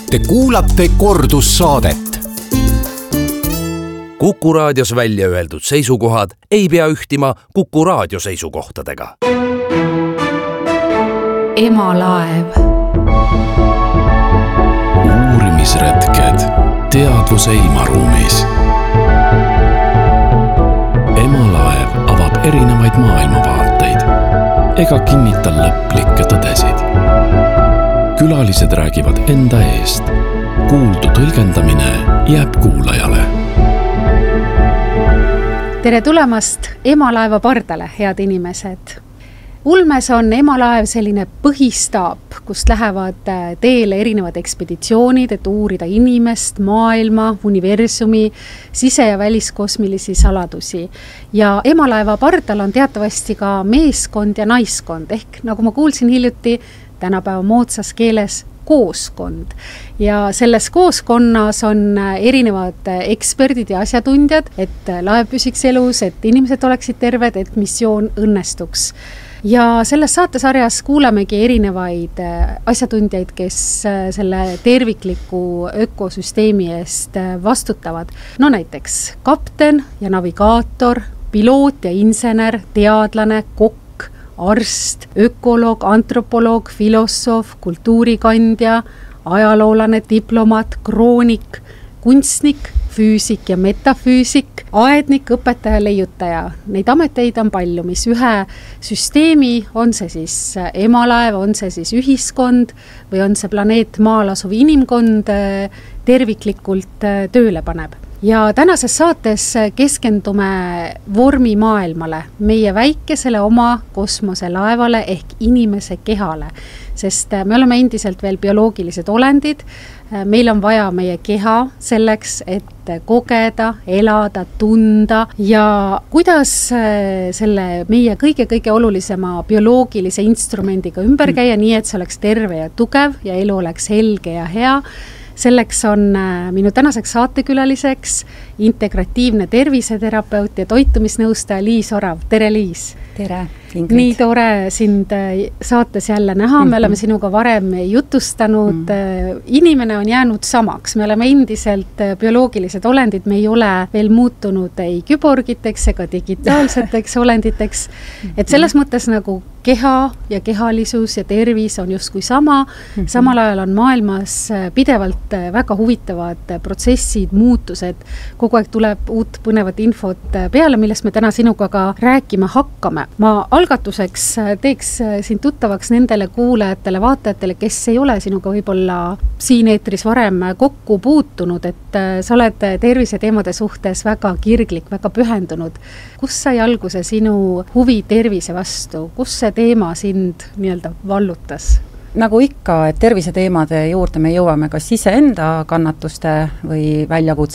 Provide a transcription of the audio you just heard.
Te kuulate kordussaadet. Kuku raadios välja öeldud seisukohad ei pea ühtima Kuku raadio seisukohtadega. Emalaev. Uurimisretked teadvuse ilmaruumis. Emalaev avab erinevaid maailmavaateid ega kinnita lõplikke tõdesid. Külalised räägivad enda eest. Kuuldu tõlgendamine jääb kuulajale. Tere tulemast Emalaeva pardale, head inimesed. Ulmes on Emalaev selline põhistaap, kust lähevad teele erinevad ekspeditsioonid, et uurida inimest, maailma, universumi, sise- ja väliskosmilisi saladusi. Ja Emalaeva pardal on teatavasti ka meeskond ja naiskond, ehk nagu ma kuulsin hiljuti, tänapäeva moodsas keeles kooskond. Ja selles kooskonnas on erinevad eksperdid ja asjatundjad, et laev püsiks elus, et inimesed oleksid terved, et missioon õnnestuks. Ja selles saatesarjas kuulamegi erinevaid asjatundjaid, kes selle tervikliku ökosüsteemi eest vastutavad. No näiteks kapten ja navigaator, piloot ja insener, teadlane, kokk, arst, ökoloog, antropoloog, filosoof, kultuurikandja, ajaloolane, diplomaat, kroonik, kunstnik, füüsik ja metafüüsik, aednik, õpetaja, leiutaja. Neid ameteid on palju, mis ühe süsteemi, on see siis emalaev, on see siis ühiskond või on see planeet Maal asuv inimkond terviklikult tööle paneb. Ja tänases saates keskendume vormimaailmale, meie väikesele oma kosmoselaevale ehk inimese kehale, sest me oleme endiselt veel bioloogilised olendid. Meil on vaja meie keha selleks, et kogeda, elada, tunda ja kuidas selle meie kõige olulisema bioloogilise instrumendiga ümber käia, nii et see oleks terve ja tugev ja elu oleks helge ja hea. Selleks on minu tänaseks saatekülaliseks integratiivne terviseterapeut ja toitumisnõustaja Liis Orav. Tere, Liis! Tere, Ingrid! Nii tore sind saates jälle näha. Me oleme sinuga varem jutustanud. Inimene on jäänud samaks. Me oleme endiselt bioloogilised olendid. Me ei ole veel muutunud ei küborgiteks ega digitaalseteks olenditeks. Et selles mõttes nagu keha ja kehalisus ja tervis on justkui sama. Samal ajal on maailmas pidevalt väga huvitavad protsessid, muutused. Kogu aeg tuleb uut põnevat infot peale, millest me täna sinuga ka rääkima hakkame. Ma algatuseks teeks sind tuttavaks nendele kuulajatele, vaatajatele, kes ei ole sinuga võib-olla siin eetris varem kokku puutunud, et sa oled terviseteemade suhtes väga kirglik, väga pühendunud. Kus sai alguse sinu huvi tervise vastu? Kus see teema sind nii-öelda vallutas? Nagu ikka, et terviseteemade juurde me jõuame kas iseenda kannatuste või väljakutsete